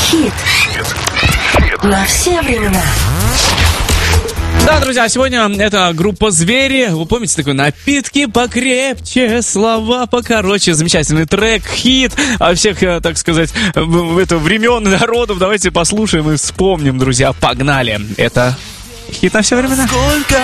Хит на все времена. Да, друзья, сегодня это группа «Звери». Вы помните такой напитки покрепче, слова покороче. Замечательный трек, хит всех, так сказать, времен и народов. Давайте послушаем и вспомним, друзья. Погнали. Это хит на все времена. Сколько